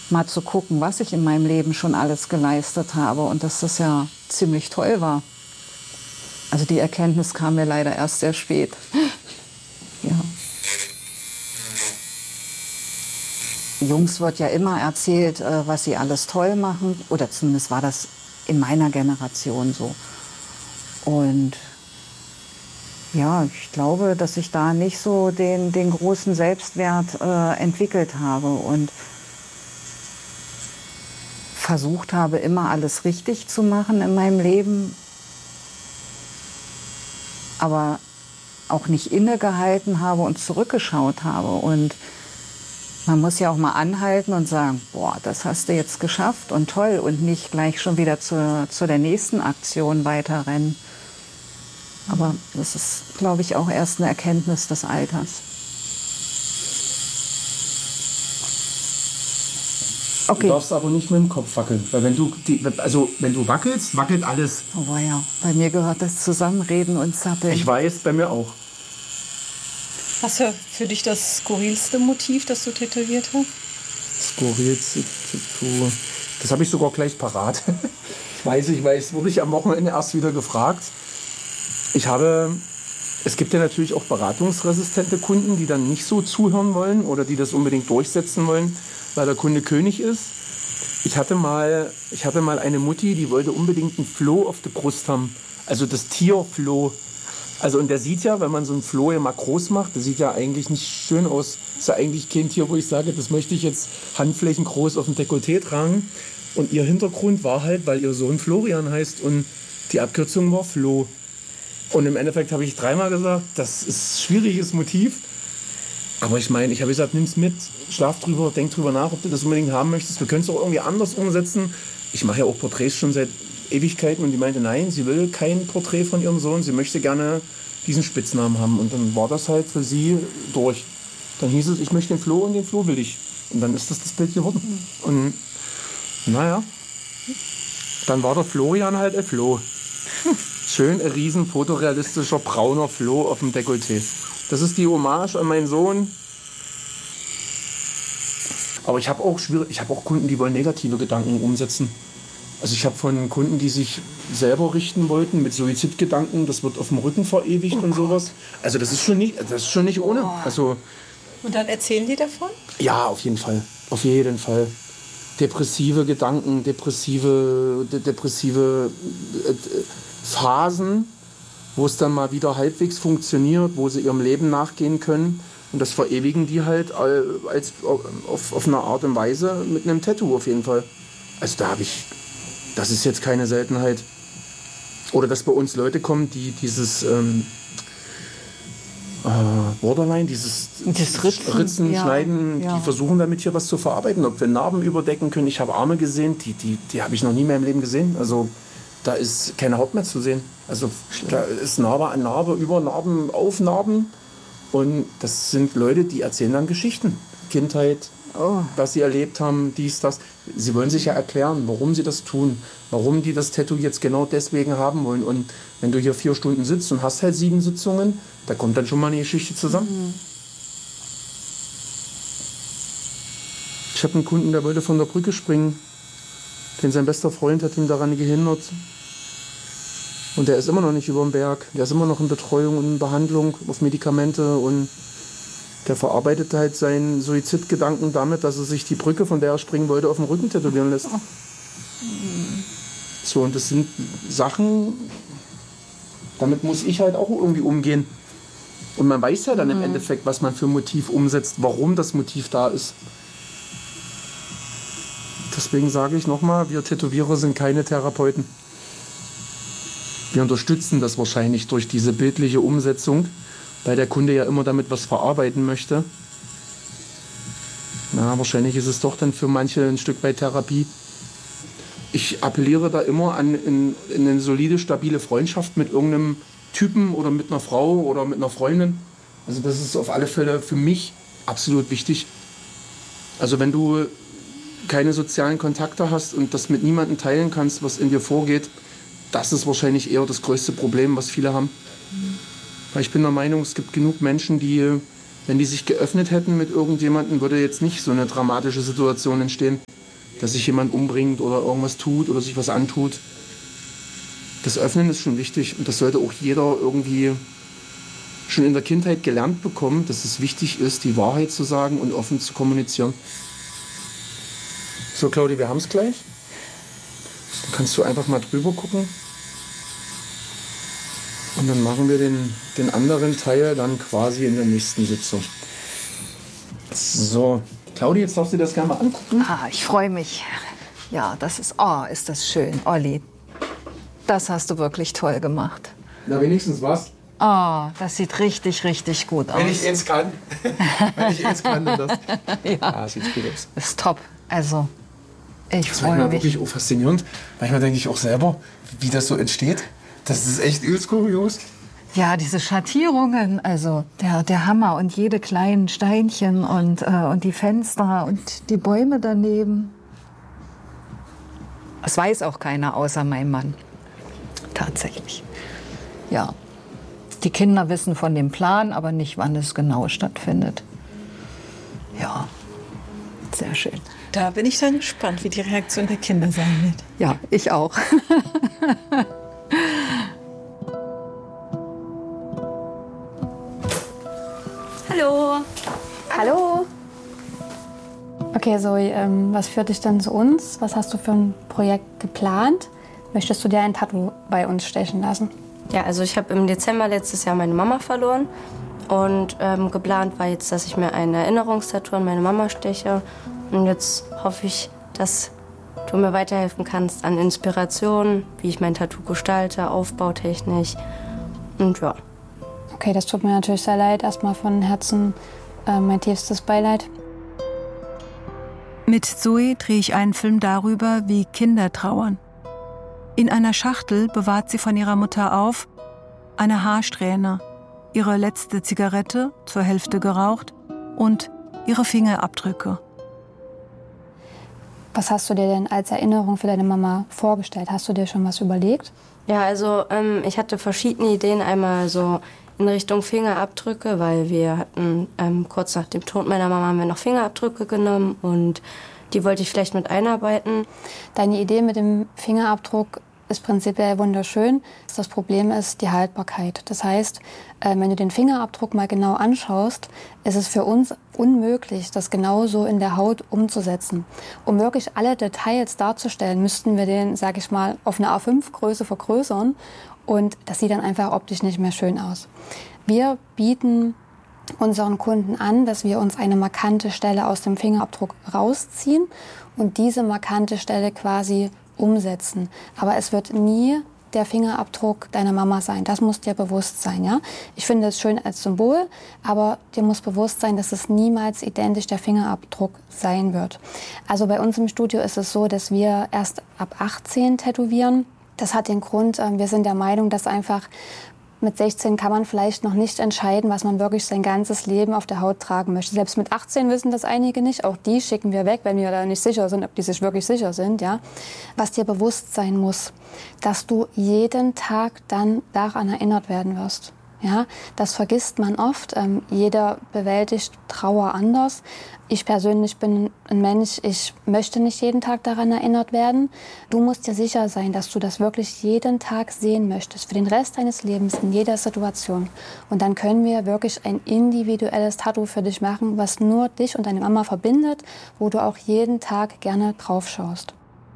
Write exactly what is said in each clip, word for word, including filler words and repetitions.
mal zu gucken, was ich in meinem Leben schon alles geleistet habe und dass das ja ziemlich toll war. Also die Erkenntnis kam mir leider erst sehr spät. Ja. Jungs wird ja immer erzählt, was sie alles toll machen. Oder zumindest war das in meiner Generation so. Und ja, ich glaube, dass ich da nicht so den, den großen Selbstwert äh, entwickelt habe und versucht habe, immer alles richtig zu machen in meinem Leben, aber auch nicht innegehalten habe und zurückgeschaut habe. Und man muss ja auch mal anhalten und sagen, boah, das hast du jetzt geschafft und toll, und nicht gleich schon wieder zu, zu der nächsten Aktion weiterrennen. Aber das ist, glaube ich, auch erst eine Erkenntnis des Alters. Okay. Du darfst aber nicht mit dem Kopf wackeln, weil wenn du, die, also wenn du wackelst, wackelt alles. Oh ja, bei mir gehört das Zusammenreden und Zappeln. Ich weiß, bei mir auch. Was ist für dich das skurrilste Motiv, das du tätowiert hast? Skurrilste Tattoo. Das habe ich sogar gleich parat. Ich weiß, ich weiß, wurde ich am Wochenende erst wieder gefragt. Ich habe, es gibt ja natürlich auch beratungsresistente Kunden, die dann nicht so zuhören wollen oder die das unbedingt durchsetzen wollen, weil der Kunde König ist. Ich hatte mal, ich hatte mal eine Mutti, die wollte unbedingt einen Floh auf der Brust haben. Also das Tierfloh. Also und der sieht ja, wenn man so einen Floh ja mal groß macht, der sieht ja eigentlich nicht schön aus. Das ist ja eigentlich kein Tier, wo ich sage, das möchte ich jetzt handflächengroß auf dem Dekolleté tragen. Und ihr Hintergrund war halt, weil ihr Sohn Florian heißt und die Abkürzung war Floh. Und im Endeffekt habe ich dreimal gesagt, das ist ein schwieriges Motiv. Aber ich meine, ich habe gesagt, nimm's mit, schlaf drüber, denk drüber nach, ob du das unbedingt haben möchtest. Wir können es auch irgendwie anders umsetzen. Ich mache ja auch Porträts schon seit Ewigkeiten und die meinte, nein, sie will kein Porträt von ihrem Sohn, sie möchte gerne diesen Spitznamen haben. Und dann war das halt für sie durch. Dann hieß es, ich möchte den Floh und den Floh will ich. Und dann ist das das Bild geworden. Und naja, dann war der Florian halt ein Floh. Schön ein riesen fotorealistischer brauner Floh auf dem Dekolleté. Das ist die Hommage an meinen Sohn. Aber ich habe auch, ich hab auch Kunden, die wollen negative Gedanken umsetzen. Also ich habe von Kunden, die sich selber richten wollten mit Suizidgedanken, das wird auf dem Rücken verewigt oh und sowas. Also das ist schon nicht, das ist schon nicht ohne. Also, und dann erzählen die davon? Ja, auf jeden Fall. Auf jeden Fall. Depressive Gedanken, depressive, de- depressive äh, Phasen, wo es dann mal wieder halbwegs funktioniert, wo sie ihrem Leben nachgehen können. Und das verewigen die halt als, auf, auf eine Art und Weise mit einem Tattoo auf jeden Fall. Also da habe ich, das ist jetzt keine Seltenheit. Oder dass bei uns Leute kommen, die dieses ähm, äh, Borderline, dieses das Ritzen, Ritzen ja, Schneiden, ja. Die versuchen damit hier was zu verarbeiten, ob wir Narben überdecken können. Ich habe Arme gesehen, die, die, die habe ich noch nie mehr im Leben gesehen. Also da ist keine Haut mehr zu sehen. Also da ist Narbe an Narbe, über Narben, auf Narben. Und das sind Leute, die erzählen dann Geschichten. Kindheit, oh. was sie erlebt haben, dies, das. Sie wollen sich ja erklären, warum sie das tun. Warum die das Tattoo jetzt genau deswegen haben wollen. Und wenn du hier vier Stunden sitzt und hast halt sieben Sitzungen, da kommt dann schon mal eine Geschichte zusammen. Mhm. Ich habe einen Kunden, der wollte von der Brücke springen. Denn sein bester Freund hat ihn daran gehindert. Und der ist immer noch nicht über den Berg. Der ist immer noch in Betreuung und in Behandlung auf Medikamente. Und der verarbeitet halt seinen Suizidgedanken damit, dass er sich die Brücke, von der er springen wollte, auf dem Rücken tätowieren lässt. Oh. So, und das sind Sachen, damit muss ich halt auch irgendwie umgehen. Und man weiß ja dann mhm. im Endeffekt, was man für ein Motiv umsetzt, warum das Motiv da ist. Deswegen sage ich nochmal, wir Tätowierer sind keine Therapeuten. Wir unterstützen das wahrscheinlich durch diese bildliche Umsetzung, weil der Kunde ja immer damit was verarbeiten möchte. Na, wahrscheinlich ist es doch dann für manche ein Stück weit Therapie. Ich appelliere da immer an in, in eine solide, stabile Freundschaft mit irgendeinem Typen oder mit einer Frau oder mit einer Freundin. Also das ist auf alle Fälle für mich absolut wichtig. Also wenn du keine sozialen Kontakte hast und das mit niemandem teilen kannst, was in dir vorgeht, das ist wahrscheinlich eher das größte Problem, was viele haben. Weil ich bin der Meinung, es gibt genug Menschen, die, wenn die sich geöffnet hätten mit irgendjemandem, würde jetzt nicht so eine dramatische Situation entstehen. dass sich jemand umbringt oder irgendwas tut oder sich was antut. Das Öffnen ist schon wichtig und das sollte auch jeder irgendwie schon in der Kindheit gelernt bekommen, dass es wichtig ist, die Wahrheit zu sagen und offen zu kommunizieren. So, Claudi, wir haben es gleich. Dann kannst du einfach mal drüber gucken. Und dann machen wir den, den anderen Teil dann quasi in der nächsten Sitzung. So, Claudi, jetzt darfst du dir das gerne mal angucken. Ah, ich freue mich. Ja, das ist, oh, ist das schön. Olli, das hast du wirklich toll gemacht. Na, wenigstens was. Oh, das sieht richtig, richtig gut aus. Wenn ich eins kann. Wenn ich eins kann, dann das. Ja, Ah, sieht gut aus. ist top. Also, ich Das ist freue manchmal mich. wirklich auch faszinierend. Manchmal denke ich auch selber, wie das so entsteht. Das ist echt übelst kurios. Ja, diese Schattierungen, also der, der Hammer und jede kleinen Steinchen und, äh, und die Fenster und die Bäume daneben. Das weiß auch keiner außer mein Mann. Tatsächlich. Ja. Die Kinder wissen von dem Plan, aber nicht, wann es genau stattfindet. Ja, sehr schön. Da bin ich dann gespannt, wie die Reaktion der Kinder sein wird. Ja, ich auch. Hallo. Hallo. Okay, Zoe, ähm, was führt dich denn zu uns? Was hast du für ein Projekt geplant? Möchtest du dir ein Tattoo bei uns stechen lassen? Ja, also ich habe im Dezember letztes Jahr meine Mama verloren. Und ähm, geplant war jetzt, dass ich mir ein Erinnerungstattoo an meine Mama steche. Und jetzt hoffe ich, dass du mir weiterhelfen kannst an Inspirationen, wie ich mein Tattoo gestalte, aufbautechnisch. Und ja. Okay, das tut mir natürlich sehr leid. Erstmal von Herzen äh, mein tiefstes Beileid. Mit Zoe drehe ich einen Film darüber, wie Kinder trauern. In einer Schachtel bewahrt sie von ihrer Mutter auf eine Haarsträhne, ihre letzte Zigarette, zur Hälfte geraucht, und ihre Fingerabdrücke. Was hast du dir denn als Erinnerung für deine Mama vorgestellt? Hast du dir schon was überlegt? Ja, also ähm, ich hatte verschiedene Ideen. Einmal so in Richtung Fingerabdrücke, weil wir hatten ähm, kurz nach dem Tod meiner Mama haben wir noch Fingerabdrücke genommen und die wollte ich vielleicht mit einarbeiten. Deine Idee mit dem Fingerabdruck ist prinzipiell wunderschön. Das Problem ist die Haltbarkeit. Das heißt, wenn du den Fingerabdruck mal genau anschaust, ist es für uns unmöglich, das genauso in der Haut umzusetzen. Um wirklich alle Details darzustellen, müssten wir den, sag ich mal, auf eine A fünf Größe vergrößern und das sieht dann einfach optisch nicht mehr schön aus. Wir bieten unseren Kunden an, dass wir uns eine markante Stelle aus dem Fingerabdruck rausziehen und diese markante Stelle quasi umsetzen. Aber es wird nie der Fingerabdruck deiner Mama sein. Das muss dir bewusst sein. Ja? Ich finde es schön als Symbol, aber dir muss bewusst sein, dass es niemals identisch der Fingerabdruck sein wird. Also bei uns im Studio ist es so, dass wir erst ab achtzehn tätowieren. Das hat den Grund, wir sind der Meinung, dass einfach mit sechzehn kann man vielleicht noch nicht entscheiden, was man wirklich sein ganzes Leben auf der Haut tragen möchte. Selbst mit achtzehn wissen das einige nicht. Auch die schicken wir weg, wenn wir da nicht sicher sind, ob die sich wirklich sicher sind. Ja? Was dir bewusst sein muss, dass du jeden Tag dann daran erinnert werden wirst. Ja? Das vergisst man oft. Ähm, jeder bewältigt Trauer anders. Ich persönlich bin ein Mensch, ich möchte nicht jeden Tag daran erinnert werden. Du musst dir sicher sein, dass du das wirklich jeden Tag sehen möchtest, für den Rest deines Lebens, in jeder Situation. Und dann können wir wirklich ein individuelles Tattoo für dich machen, was nur dich und deine Mama verbindet, wo du auch jeden Tag gerne drauf schaust.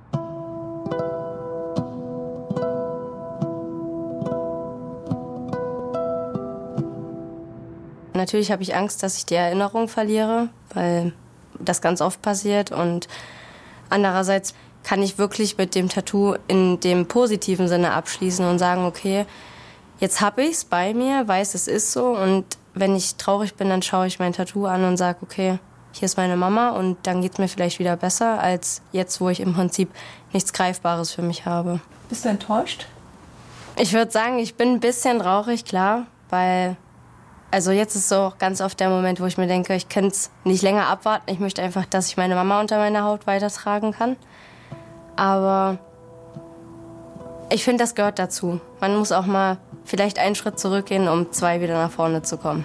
Natürlich habe ich Angst, dass ich die Erinnerung verliere, weil das ganz oft passiert. Und andererseits kann ich wirklich mit dem Tattoo in dem positiven Sinne abschließen und sagen, okay, jetzt habe ich es bei mir, weiß, es ist so. Und wenn ich traurig bin, dann schaue ich mein Tattoo an und sage, okay, hier ist meine Mama und dann geht es mir vielleicht wieder besser, als jetzt, wo ich im Prinzip nichts Greifbares für mich habe. Bist du enttäuscht? Ich würde sagen, ich bin ein bisschen traurig, klar, weil... Also jetzt ist so auch ganz oft der Moment, wo ich mir denke, ich könnte es nicht länger abwarten. Ich möchte einfach, dass ich meine Mama unter meiner Haut weitertragen kann. Aber ich finde, das gehört dazu. Man muss auch mal vielleicht einen Schritt zurückgehen, um zwei wieder nach vorne zu kommen.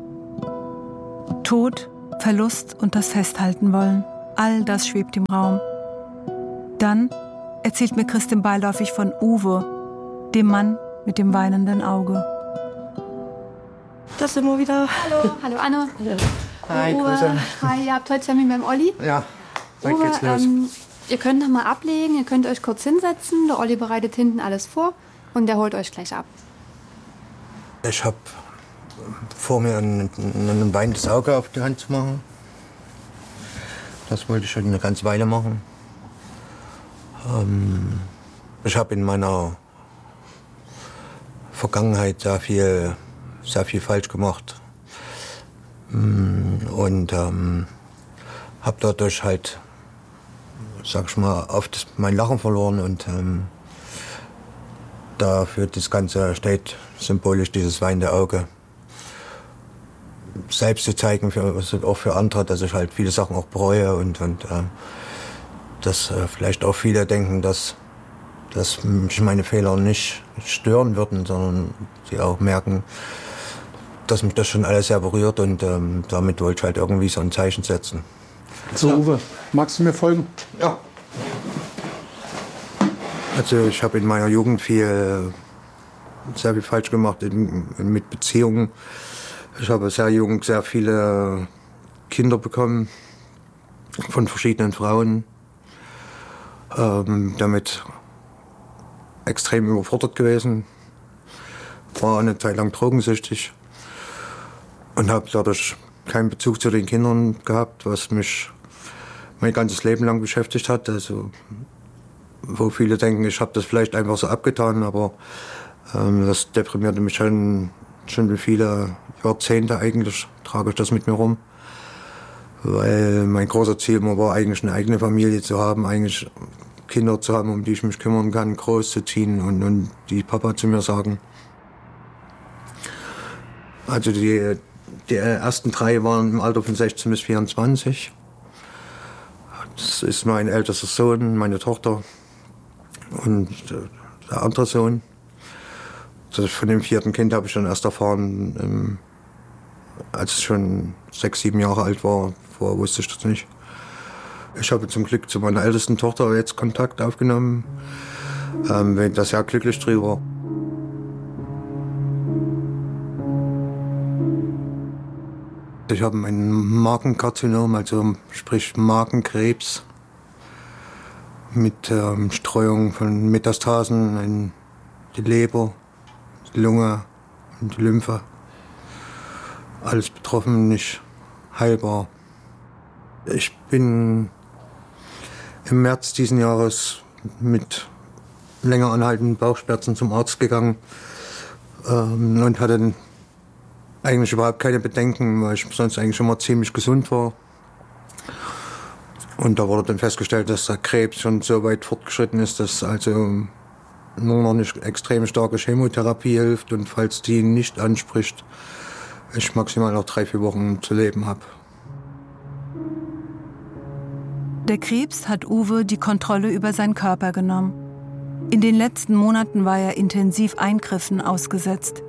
Tod, Verlust und das Festhalten wollen, all das schwebt im Raum. Dann erzählt mir Christin beiläufig von Uwe, dem Mann mit dem weinenden Auge. Das sind wir wieder. Hallo, hallo Anne. Hi, Uwe, Grüße. hi, ihr habt heute Termin beim Olli. Ja, dann Uwe, geht's los. ähm, ihr könnt noch mal ablegen, ihr könnt euch kurz hinsetzen. Der Olli bereitet hinten alles vor und der holt euch gleich ab. Ich habe vor mir ein, ein weinendes Auge auf die Hand zu machen. Das wollte ich schon eine ganze Weile machen. Ähm, ich habe in meiner Vergangenheit sehr viel, sehr viel falsch gemacht. Und ähm, habe dadurch halt, sag ich mal, oft mein Lachen verloren. Und ähm, dafür das Ganze steht symbolisch dieses weinende Auge. Selbst zu zeigen, für, also auch für andere, dass ich halt viele Sachen auch bereue. Und, und äh, dass äh, vielleicht auch viele denken, dass, dass mich meine Fehler nicht stören würden, sondern sie auch merken, dass mich das schon alles sehr berührt. Und ähm, damit wollte ich halt irgendwie so ein Zeichen setzen. So, Uwe, magst du mir folgen? Ja. Also ich habe in meiner Jugend viel, sehr viel falsch gemacht in, mit Beziehungen. Ich habe sehr jung sehr viele Kinder bekommen von verschiedenen Frauen. Ähm, damit extrem überfordert gewesen. War eine Zeit lang drogensüchtig und habe dadurch keinen Bezug zu den Kindern gehabt, was mich mein ganzes Leben lang beschäftigt hat. Also, wo viele denken, ich habe das vielleicht einfach so abgetan, aber ähm, das deprimierte mich schon, schon viele Jahrzehnte eigentlich, trage ich das mit mir rum. Weil mein großer Ziel immer war, eigentlich eine eigene Familie zu haben, eigentlich Kinder zu haben, um die ich mich kümmern kann, groß zu ziehen und, und die Papa zu mir sagen. Also die, die ersten drei waren im Alter von sechzehn bis vierundzwanzig. Das ist mein ältester Sohn, meine Tochter und der andere Sohn. Das von dem vierten Kind habe ich dann erst erfahren, als ich schon sechs, sieben Jahre alt war. Vorher wusste ich das nicht. Ich habe zum Glück zu meiner ältesten Tochter jetzt Kontakt aufgenommen. Ähm, bin da sehr glücklich drüber. Ich habe ein Magenkarzinom, also sprich Magenkrebs, mit ähm, Streuung von Metastasen in die Leber, die Lunge und die Lymphe. Alles betroffen, nicht heilbar. Ich bin im März diesen Jahres mit länger anhaltenden Bauchschmerzen zum Arzt gegangen ähm, und hatte eigentlich überhaupt keine Bedenken, weil ich sonst eigentlich immer ziemlich gesund war. Und da wurde dann festgestellt, dass der Krebs schon so weit fortgeschritten ist, dass also nur noch eine extrem starke Chemotherapie hilft und falls die nicht anspricht, ich maximal noch drei, vier Wochen zu leben habe. Der Krebs hat Uwe die Kontrolle über seinen Körper genommen. In den letzten Monaten war er intensiv Eingriffen ausgesetzt.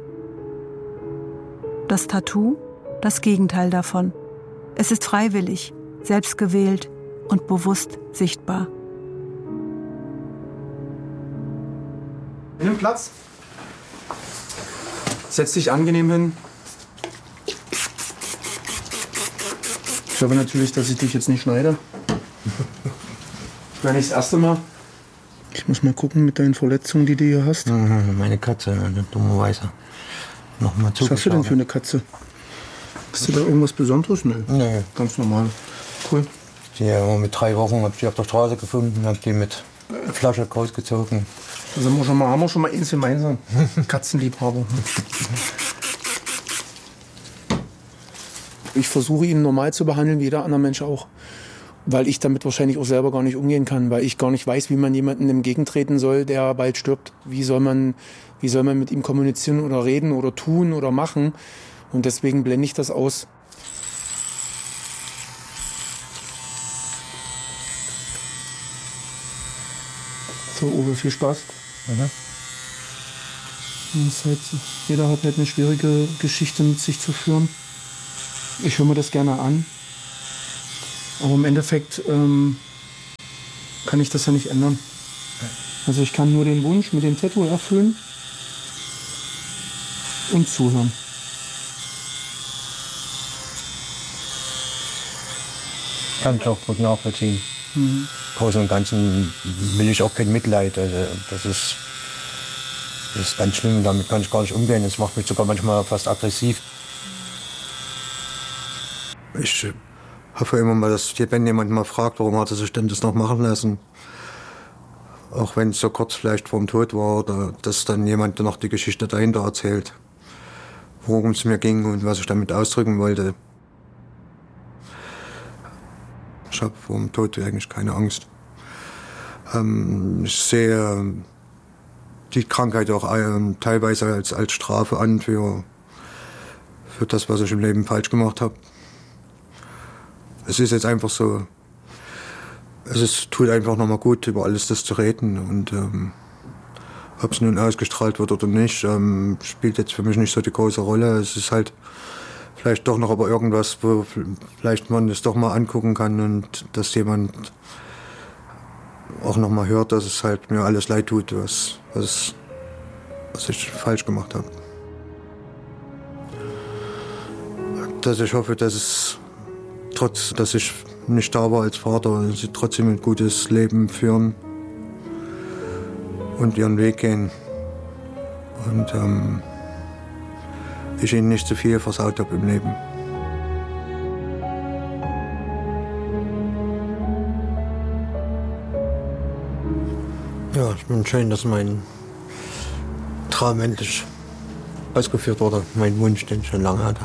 Das Tattoo, das Gegenteil davon. Es ist freiwillig, selbstgewählt und bewusst sichtbar. Nimm Platz. Setz dich angenehm hin. Ich hoffe natürlich, dass ich dich jetzt nicht schneide. Das wäre nicht das erste Mal. Ich muss mal gucken mit deinen Verletzungen, die du hier hast. Meine Katze, dummerweise. Noch mal Was hast du denn für eine Katze? Hast du da irgendwas Besonderes? Nö. Nee. Ganz normal. Cool. Die äh, mit drei Wochen habe ich die auf der Straße gefunden, habe die mit Flasche rausgezogen. Da sind wir schon mal, haben wir schon mal eins gemeinsam. Katzenliebhaber. Ich versuche ihn normal zu behandeln, wie jeder andere Mensch auch. Weil ich damit wahrscheinlich auch selber gar nicht umgehen kann, weil ich gar nicht weiß, wie man jemandem entgegentreten soll, der bald stirbt. Wie soll man, wie soll man mit ihm kommunizieren oder reden oder tun oder machen? Und deswegen blende ich das aus. So, Uwe, viel Spaß. Mhm. Das ist halt, jeder hat halt eine schwierige Geschichte mit sich zu führen. Ich höre mir das gerne an. Aber im Endeffekt ähm, kann ich das ja nicht ändern. Also ich kann nur den Wunsch mit dem Tattoo erfüllen und zuhören. Kann ich auch gut nachvollziehen. Mhm. Im Großen und Ganzen will ich auch kein Mitleid. Also das ist, das ist ganz schlimm, damit kann ich gar nicht umgehen. Das macht mich sogar manchmal fast aggressiv. Ich hoffe immer mal, dass wenn jemand mal fragt, warum hat er sich denn das noch machen lassen, auch wenn es so kurz vielleicht vorm Tod war, oder dass dann jemand noch die Geschichte dahinter erzählt, worum es mir ging und was ich damit ausdrücken wollte. Ich habe vor dem Tod eigentlich keine Angst. Ähm, ich sehe die Krankheit auch äh, teilweise als, als Strafe an für, für das, was ich im Leben falsch gemacht habe. Es ist jetzt einfach so, es ist, tut einfach nochmal gut, über alles das zu reden. Und ähm, ob es nun ausgestrahlt wird oder nicht, ähm, spielt jetzt für mich nicht so die große Rolle. Es ist halt vielleicht doch noch aber irgendwas, wo vielleicht man es doch mal angucken kann und dass jemand auch noch mal hört, dass es halt mir alles leid tut, was, was, was ich falsch gemacht habe. Dass ich hoffe, dass es trotz, dass ich nicht da war als Vater, dass sie trotzdem ein gutes Leben führen und ihren Weg gehen. Und ähm, ich ihnen nicht zu viel versaut habe im Leben. Ja, ich bin schön, dass mein Traum endlich ausgeführt wurde. Mein Wunsch, den ich schon lange hatte.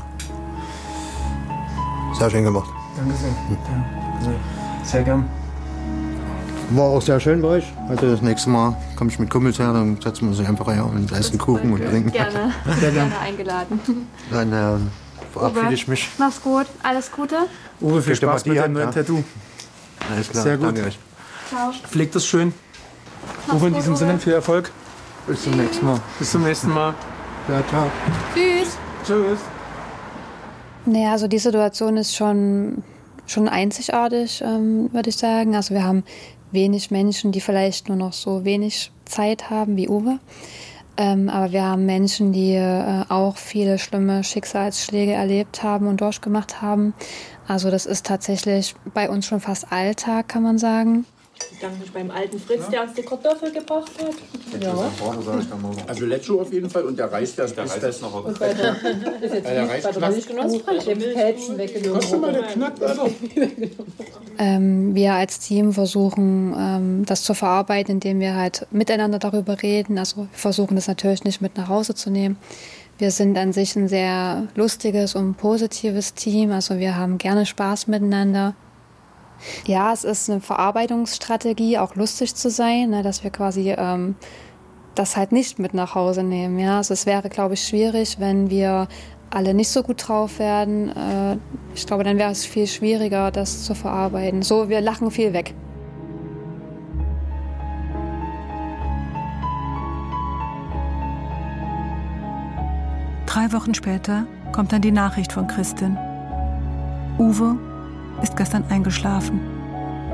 Sehr schön gemacht. Danke sehr. Ja, also sehr gern. War auch sehr schön bei euch. Also das nächste Mal komme ich mit Kumpels her, dann setzen wir uns einfach her und essen Kuchen und trinken. Gerne. Sehr gern. Gerne eingeladen. Dann äh, verabschiede ich mich. Mach's gut. Alles Gute. Uwe, viel Gib dir mal Spaß die mit Hand, deinem neuen ja. Tattoo. Alles klar, Sehr gut. danke euch. Ciao. Pflegt es schön. Uwe, in gut, diesem Uwe. Sinne viel Erfolg. Bis zum nächsten Mal. Bis zum nächsten Mal. Ja, ciao. Tschüss. Tschüss. Naja, also die Situation ist schon, schon einzigartig, ähm, würde ich sagen. Also wir haben wenig Menschen, die vielleicht nur noch so wenig Zeit haben wie Uwe. Ähm, aber wir haben Menschen, die äh, auch viele schlimme Schicksalsschläge erlebt haben und durchgemacht haben. Also das ist tatsächlich bei uns schon fast Alltag, kann man sagen. Ich bedanke mich beim alten Fritz, der uns die Kartoffel gebracht hat. Ja. Also Lecco auf jeden Fall und der Reis, der, der Reis ist noch Und bei der, ist jetzt der nicht, Reis bei der knackt. Milchgenussbrei, dem Pälzchen weggenommen. Hast du mal den Knack, Alter? Ähm, wir als Team versuchen, ähm, das zu verarbeiten, indem wir halt miteinander darüber reden. Also wir versuchen das natürlich nicht mit nach Hause zu nehmen. Wir sind an sich ein sehr lustiges und positives Team. Also wir haben gerne Spaß miteinander. Ja, es ist eine Verarbeitungsstrategie, auch lustig zu sein, ne, dass wir quasi ähm, das halt nicht mit nach Hause nehmen. Ja? Also es wäre, glaube ich, schwierig, wenn wir alle nicht so gut drauf werden. Äh, ich glaube, dann wäre es viel schwieriger, das zu verarbeiten. So, wir lachen viel weg. Drei Wochen später kommt dann die Nachricht von Christin. Uwe ist gestern eingeschlafen.